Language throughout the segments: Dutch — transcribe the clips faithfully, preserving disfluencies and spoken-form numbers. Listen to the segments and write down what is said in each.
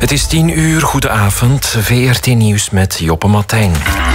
Het is tien uur, goedenavond. V R T Nieuws met Joppe Martijn.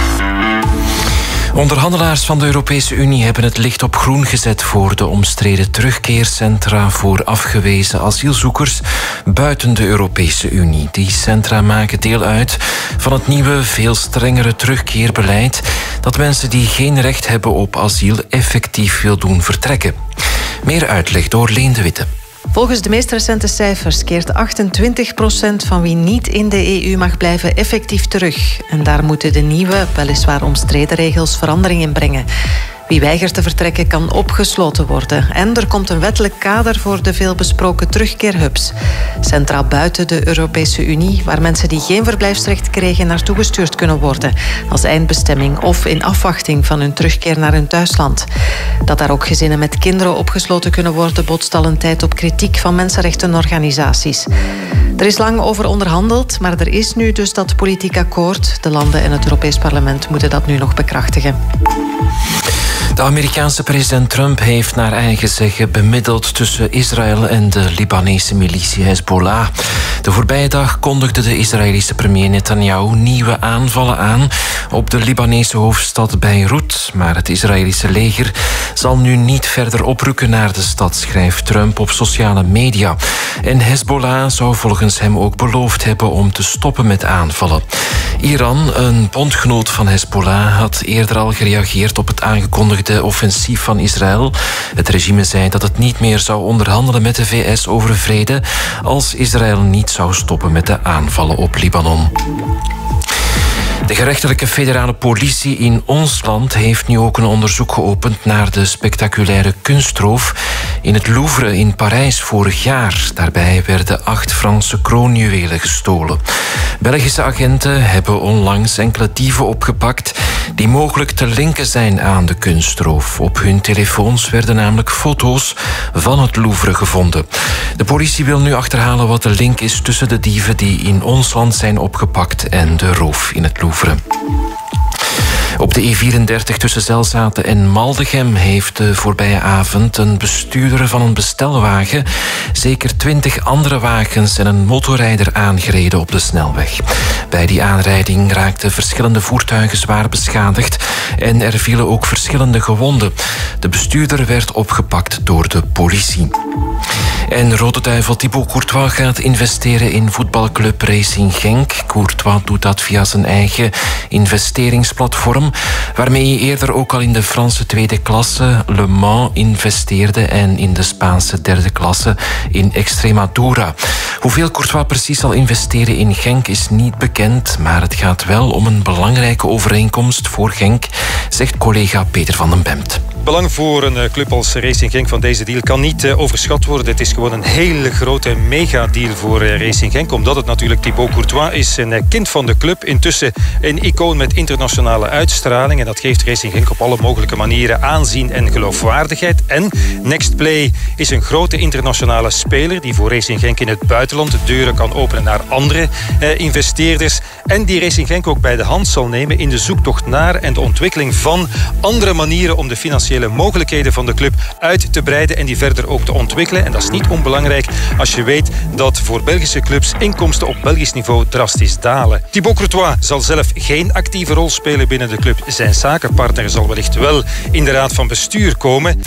Onderhandelaars van de Europese Unie hebben het licht op groen gezet voor de omstreden terugkeercentra voor afgewezen asielzoekers buiten de Europese Unie. Die centra maken deel uit van het nieuwe, veel strengere terugkeerbeleid dat mensen die geen recht hebben op asiel effectief wil doen vertrekken. Meer uitleg door Leen de Witte. Volgens de meest recente cijfers keert achtentwintig procent van wie niet in de E U mag blijven effectief terug. En daar moeten de nieuwe, weliswaar omstreden regels verandering in brengen. Wie weigert te vertrekken kan opgesloten worden. En er komt een wettelijk kader voor de veelbesproken terugkeerhubs. Centraal buiten de Europese Unie, waar mensen die geen verblijfsrecht kregen naartoe gestuurd kunnen worden. Als eindbestemming of in afwachting van hun terugkeer naar hun thuisland. Dat daar ook gezinnen met kinderen opgesloten kunnen worden, botst al een tijd op kritiek van mensenrechtenorganisaties. Er is lang over onderhandeld, maar er is nu dus dat politiek akkoord. De landen en het Europees Parlement moeten dat nu nog bekrachtigen. De Amerikaanse president Trump heeft naar eigen zeggen bemiddeld tussen Israël en de Libanese militie Hezbollah. De voorbije dag kondigde de Israëlische premier Netanyahu nieuwe aanvallen aan op de Libanese hoofdstad Beirut. Maar het Israëlische leger zal nu niet verder oprukken naar de stad, schrijft Trump op sociale media. En Hezbollah zou volgens hem ook beloofd hebben om te stoppen met aanvallen. Iran, een bondgenoot van Hezbollah, had eerder al gereageerd op het aangekondigde offensief van Israël. Het regime zei dat het niet meer zou onderhandelen met de V S over vrede als Israël niet zou stoppen met de aanvallen op Libanon. De gerechtelijke federale politie in ons land heeft nu ook een onderzoek geopend naar de spectaculaire kunstroof in het Louvre in Parijs vorig jaar. Daarbij werden acht Franse kroonjuwelen gestolen. Belgische agenten hebben onlangs enkele dieven opgepakt die mogelijk te linken zijn aan de kunstroof. Op hun telefoons werden namelijk foto's van het Louvre gevonden. De politie wil nu achterhalen wat de link is tussen de dieven die in ons land zijn opgepakt en de roof in het Louvre. Op de E vierendertig tussen Zelzaten en Maldegem heeft de voorbije avond een bestuurder van een bestelwagen zeker twintig andere wagens en een motorrijder aangereden op de snelweg. Bij die aanrijding raakten verschillende voertuigen zwaar beschadigd en er vielen ook verschillende gewonden. De bestuurder werd opgepakt door de politie. En Rode Duivel Thibaut Courtois gaat investeren in voetbalclub Racing Genk. Courtois doet dat via zijn eigen investeringsplatform, waarmee hij eerder ook al in de Franse tweede klasse Le Mans investeerde en in de Spaanse derde klasse in Extremadura. Hoeveel Courtois precies zal investeren in Genk is niet bekend, maar het gaat wel om een belangrijke overeenkomst voor Genk, zegt collega Peter van den Bemt. Belang voor een club als Racing Genk van deze deal kan niet overschat worden. Het is gewoon een hele grote megadeal voor Racing Genk, omdat het natuurlijk Thibaut Courtois is, een kind van de club. Intussen een icoon met internationale uitstraling. En dat geeft Racing Genk op alle mogelijke manieren aanzien en geloofwaardigheid. En Nextplay is een grote internationale speler die voor Racing Genk in het buitenland de deuren kan openen naar andere eh, investeerders. En die Racing Genk ook bij de hand zal nemen in de zoektocht naar en de ontwikkeling van andere manieren om de financiële mogelijkheden van de club uit te breiden en die verder ook te ontwikkelen. En dat is niet onbelangrijk als je weet dat voor Belgische clubs inkomsten op Belgisch niveau drastisch dalen. Thibaut Courtois zal zelf geen actieve rol spelen binnen de club. Zijn zakenpartner zal wellicht wel in de raad van bestuur komen.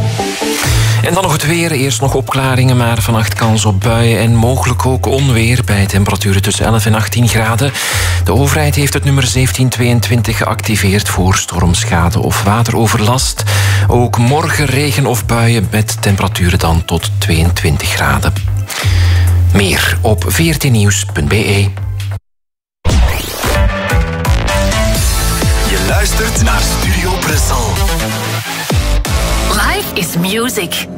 En dan nog het weer. Eerst nog opklaringen, maar vannacht kans op buien en mogelijk ook onweer bij temperaturen tussen elf en achttien graden. De overheid heeft het nummer zeventien tweeëntwintig geactiveerd voor stormschade of wateroverlast. Ook morgen regen of buien met temperaturen dan tot tweeëntwintig graden. Meer op v r t nieuws punt b e. Je luistert naar Studio Brussel. Life is music.